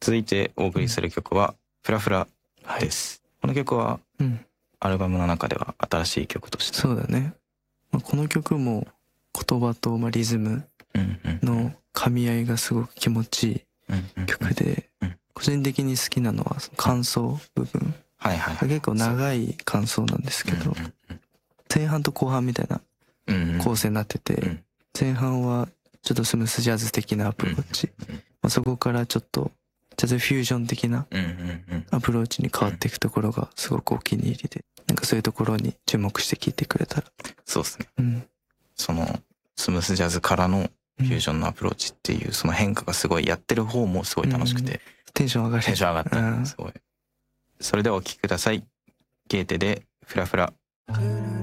続いてお送りする曲はフラフラです、この曲はアルバムの中では新しい曲として、 そうだね、この曲も言葉とリズムの噛み合いがすごく気持ちいい曲で、個人的に好きなのはその間奏部分、結構長い間奏なんですけど、前半と後半みたいな構成になってて、前半はちょっとスムースジャズ的なアプローチ、そこからちょっとジャズフュージョン的なアプローチに変わっていくところがすごくお気に入りで、なんかそういうところに注目して聴いてくれたら。 そうですね、そのスムースジャズからのフュージョンのアプローチっていうその変化がすごい、やってる方もすごい楽しくて、 テンション上がる。 テンション上がった、すごい。それではお聴きください。ゲーテでフラフラ。